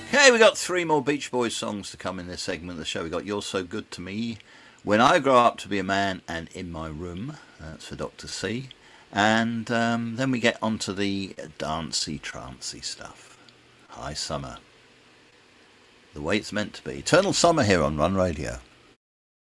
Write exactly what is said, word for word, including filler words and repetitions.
Okay, we got three more Beach Boys songs to come in this segment of the show. We got You're So Good to Me, When I Grow Up to Be a Man, and In My Room. That's for Doctor C. And um, then we get onto the dancey, trancy stuff. High Summer. The way it's meant to be. Eternal Summer here on Run Radio.